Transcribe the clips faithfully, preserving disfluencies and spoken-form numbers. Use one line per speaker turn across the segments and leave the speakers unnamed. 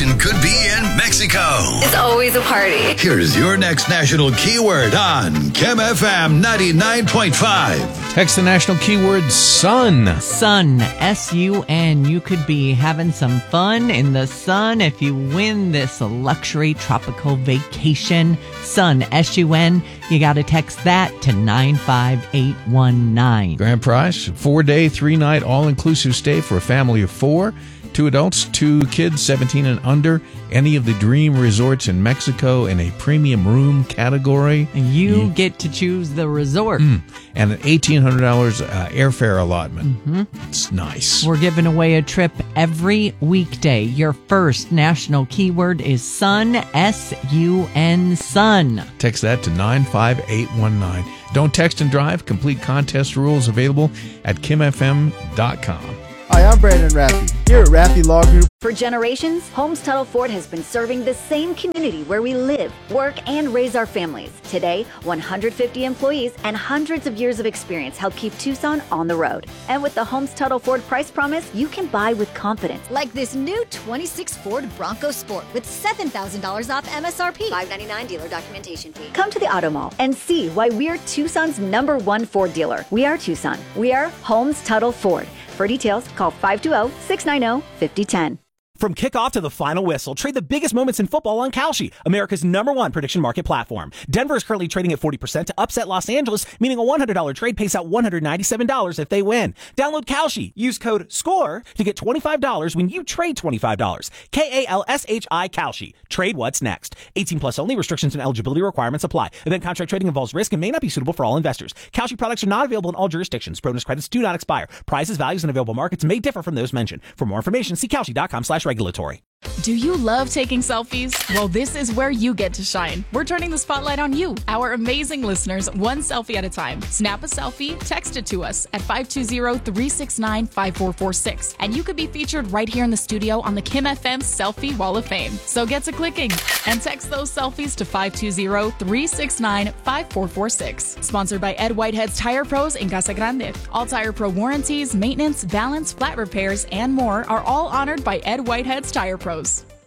Tucson could be in Mexico.
It's always a party.
Here's your next national keyword on Kim F M ninety-nine point five.
Text the national keyword sun.
Sun, S U N. You could be having some fun in the sun if you win this luxury tropical vacation. Sun, S U N. You got to text that to nine five eight one nine.
Grand prize, four-day, three-night, all-inclusive stay for a family of four. Two adults, two kids, seventeen and under. Any of the dream resorts in Mexico in a premium room category.
And you yeah. get to choose the resort.
Mm. And an eighteen hundred dollars uh, airfare allotment.
Mm-hmm.
It's nice.
We're giving away a trip every weekday. Your first national keyword is sun, S U N, sun.
Text that to nine five eight one nine. Don't text and drive. Complete contest rules available at kim f m dot com.
Hi, I'm Brandon Raffy, here at Raffy Law Group.
For generations, Holmes Tuttle Ford has been serving the same community where we live, work, and raise our families. Today, one hundred fifty employees and hundreds of years of experience help keep Tucson on the road. And with the Holmes Tuttle Ford price promise, you can buy with confidence.
Like this new twenty-six Ford Bronco Sport with seven thousand dollars off M S R P. five ninety-nine dealer documentation fee.
Come to the Auto Mall and see why we're Tucson's number one Ford dealer. We are Tucson. We are Holmes Tuttle Ford. For details, call five two zero, six nine zero, five zero one zero.
From kickoff to the final whistle, trade the biggest moments in football on Kalshi, America's number one prediction market platform. Denver is currently trading at forty percent to upset Los Angeles, meaning a one hundred dollars trade pays out one hundred ninety-seven dollars if they win. Download Kalshi. Use code SCORE to get twenty-five dollars when you trade twenty-five dollars. K A L S H I Kalshi. Trade what's next. eighteen plus only. Restrictions and eligibility requirements apply. Event contract trading involves risk and may not be suitable for all investors. Kalshi products are not available in all jurisdictions. Bonus credits do not expire. Prices, values, and available markets may differ from those mentioned. For more information, see kalshi.com slash regulatory.
Do you love taking selfies? Well, this is where you get to shine. We're turning the spotlight on you, our amazing listeners, one selfie at a time. Snap a selfie, text it to us at five two zero, three six nine, five four four six, and you could be featured right here in the studio on the Kim F M Selfie Wall of Fame. So get to clicking and text those selfies to five two zero, three six nine, five four four six. Sponsored by Ed Whitehead's Tire Pros in Casa Grande. All Tire Pro warranties, maintenance, balance, flat repairs, and more are all honored by Ed Whitehead's Tire Pros.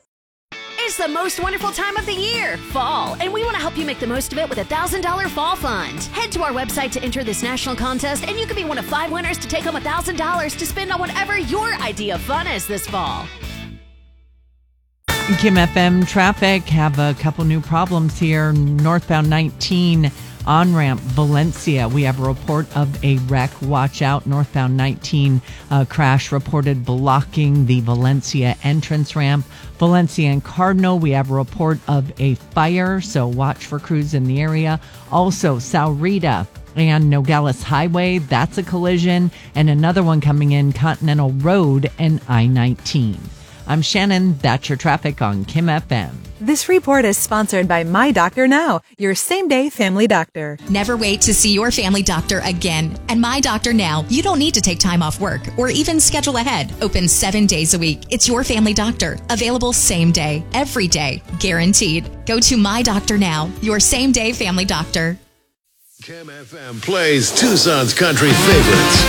It's the most wonderful time of the year, fall, and we want to help you make the most of it with a one thousand dollars Fall Fund. Head to our website to enter this national contest, and you could be one of five winners to take home one thousand dollars to spend on whatever your idea of fun is this fall.
Kim F M traffic, have a couple new problems here. Northbound nineteen on-ramp Valencia. We have a report of a wreck. Watch out. Northbound nineteen uh, crash reported blocking the Valencia entrance ramp. Valencia and Cardinal, we have a report of a fire, so watch for crews in the area. Also, Saurita and Nogales Highway, that's a collision. And another one coming in Continental Road and I nineteen. I'm Shannon. That's your traffic on Kim F M.
This report is sponsored by My Doctor Now, your same-day family doctor.
Never wait to see your family doctor again. At My Doctor Now, you don't need to take time off work or even schedule ahead. Open seven days a week. It's your family doctor. Available same day, every day, guaranteed. Go to My Doctor Now, your same-day family doctor.
Kim F M plays Tucson's country favorites.